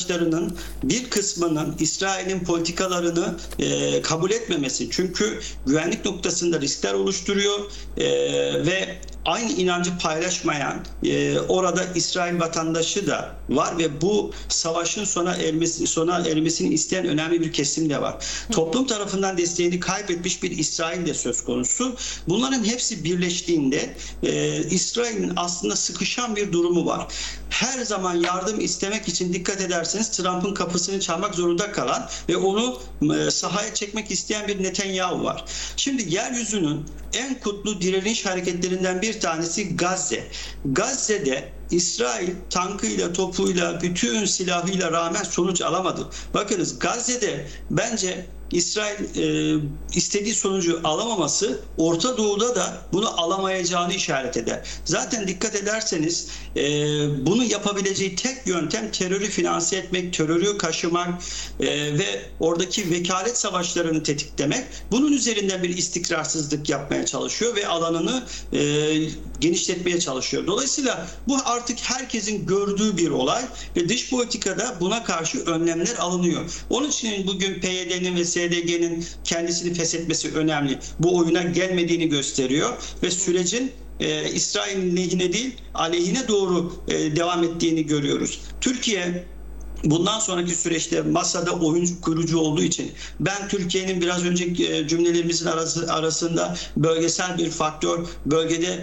vatandaşlarının bir kısmının İsrail'in politikalarını kabul etmemesi. Çünkü güvenlik noktasında riskler oluşturuyor ve aynı inancı paylaşmayan orada İsrail vatandaşı da var ve bu savaşın sona ermesini isteyen önemli bir kesim de var. Toplum tarafından desteğini kaybetmiş bir İsrail de söz konusu. Bunların hepsi birleştiğinde İsrail'in aslında sıkışan bir durumu var. Her zaman yardım istemek için dikkat ederseniz Trump'ın kapısını çalmak zorunda kalan ve onu sahaya çekmek isteyen bir Netanyahu var. Şimdi yeryüzünün en kutlu direniş hareketlerinden bir tanesi Gazze. Gazze'de İsrail tankıyla, topuyla, bütün silahıyla rağmen sonuç alamadı. Bakınız Gazze'de bence İsrail istediği sonucu alamaması Orta Doğu'da da bunu alamayacağını işaret eder. Zaten dikkat ederseniz bunu yapabileceği tek yöntem terörü finanse etmek, terörü kaşımak ve oradaki vekalet savaşlarını tetiklemek. Bunun üzerinden bir istikrarsızlık yapmaya çalışıyor ve alanını genişletmeye çalışıyor. Dolayısıyla bu artık herkesin gördüğü bir olay ve dış politikada buna karşı önlemler alınıyor. Onun için bugün PYD'nin ve SDG'nin kendisini feshetmesi önemli. Bu oyuna gelmediğini gösteriyor ve sürecin İsrail'in lehine değil aleyhine doğru devam ettiğini görüyoruz. Türkiye bundan sonraki süreçte masada oyun kurucu olduğu için ben Türkiye'nin biraz önceki cümlelerimizin arasında bölgesel bir faktör, bölgede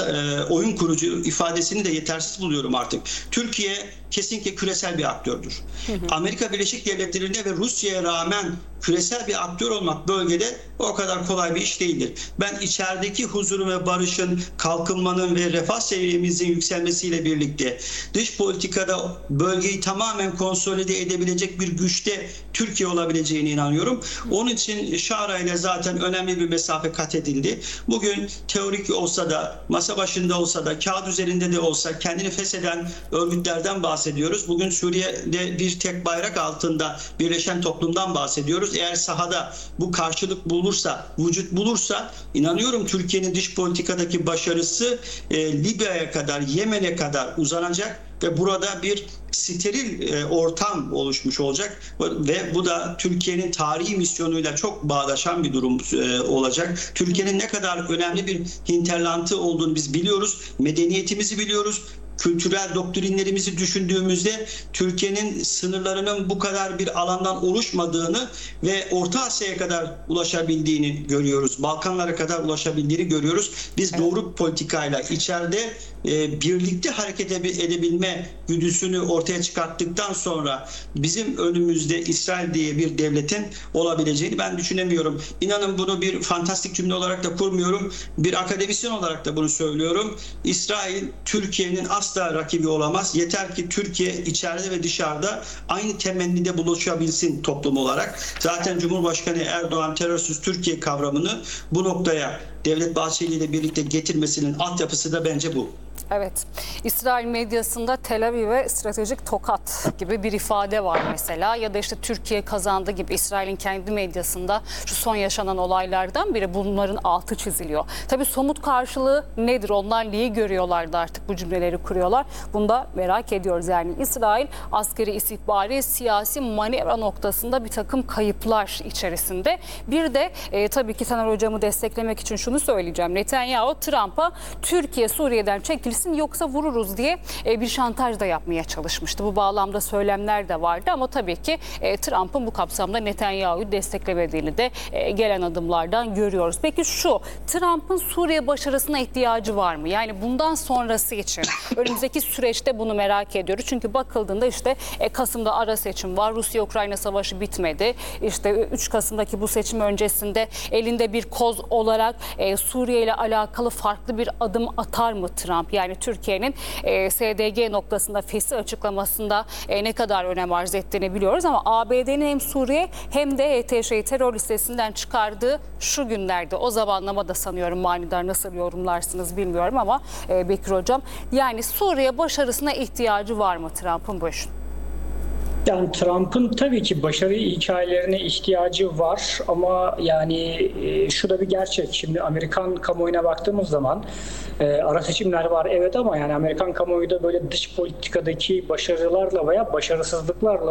oyun kurucu ifadesini de yetersiz buluyorum artık. Türkiye kesinlikle küresel bir aktördür. Amerika Birleşik Devletleri'ne ve Rusya'ya rağmen küresel bir aktör olmak bölgede o kadar kolay bir iş değildir. Ben içerideki huzurun ve barışın, kalkınmanın ve refah seviyemizin yükselmesiyle birlikte dış politikada bölgeyi tamamen konsolide edebilecek bir güçte Türkiye olabileceğine inanıyorum. Onun için Şara ile zaten önemli bir mesafe kat edildi. Bugün teorik olsa da, masa başında olsa da, kağıt üzerinde de olsa kendini fesheden örgütlerden bahsediyoruz. Bugün Suriye'de bir tek bayrak altında birleşen toplumdan bahsediyoruz. Eğer sahada bu karşılık bulursa, vücut bulursa inanıyorum Türkiye'nin dış politikadaki başarısı Libya'ya kadar, Yemen'e kadar uzanacak ve burada bir steril ortam oluşmuş olacak ve bu da Türkiye'nin tarihi misyonuyla çok bağdaşan bir durum olacak. Türkiye'nin ne kadar önemli bir hinterlantı olduğunu biz biliyoruz, medeniyetimizi biliyoruz. Kültürel doktrinlerimizi düşündüğümüzde Türkiye'nin sınırlarının bu kadar bir alandan oluşmadığını ve Orta Asya'ya kadar ulaşabildiğini görüyoruz. Balkanlara kadar ulaşabildiğini görüyoruz. Biz doğru politikayla içeride birlikte hareket edebilme güdüsünü ortaya çıkarttıktan sonra bizim önümüzde İsrail diye bir devletin olabileceğini ben düşünemiyorum. İnanın bunu bir fantastik cümle olarak da kurmuyorum. Bir akademisyen olarak da bunu söylüyorum. İsrail Türkiye'nin asla rakibi olamaz. Yeter ki Türkiye içeride ve dışarıda aynı temennide buluşabilsin toplum olarak. Zaten Cumhurbaşkanı Erdoğan terörsüz Türkiye kavramını bu noktaya Devlet Bahçeli ile birlikte getirmesinin altyapısı da bence bu. Evet, İsrail medyasında Tel Aviv'e stratejik tokat gibi bir ifade var mesela ya da işte Türkiye kazandı gibi İsrail'in kendi medyasında şu son yaşanan olaylardan biri bunların altı çiziliyor. Tabii somut karşılığı nedir? Onlar neyi görüyorlardı artık bu cümleleri kuruyorlar? Bunu da merak ediyoruz. Yani İsrail askeri, istihbari, siyasi manevra noktasında bir takım kayıplar içerisinde. Bir de tabii ki Taner Hocam'ı desteklemek için şunu söyleyeceğim. Netanyahu Trump'a Türkiye Suriye'den çekilsin yoksa vururuz diye bir şantaj da yapmaya çalışmıştı. Bu bağlamda söylemler de vardı ama tabii ki Trump'ın bu kapsamda Netanyahu'yu desteklemediğini de gelen adımlardan görüyoruz. Peki Trump'ın Suriye başarısına ihtiyacı var mı? Yani bundan sonrası için önümüzdeki süreçte bunu merak ediyoruz. Çünkü bakıldığında işte Kasım'da ara seçim var. Rusya-Ukrayna savaşı bitmedi. İşte 3 Kasım'daki bu seçim öncesinde elinde bir koz olarak Suriye ile alakalı farklı bir adım atar mı Trump? Yani Türkiye'nin SDG noktasında fesih açıklamasında ne kadar önem arz ettiğini biliyoruz ama ABD'nin hem Suriye hem de HTŞ'yi terör listesinden çıkardığı şu günlerde o zamanlamada sanıyorum manidar nasıl yorumlarsınız bilmiyorum ama Bekir Hocam yani Suriye başarısına ihtiyacı var mı Trump'ın bu işin? Yani Trump'ın tabii ki başarı hikayelerine ihtiyacı var ama yani şu da bir gerçek. Şimdi Amerikan kamuoyuna baktığımız zaman ara seçimler var evet ama yani Amerikan kamuoyu da böyle dış politikadaki başarılarla veya başarısızlıklarla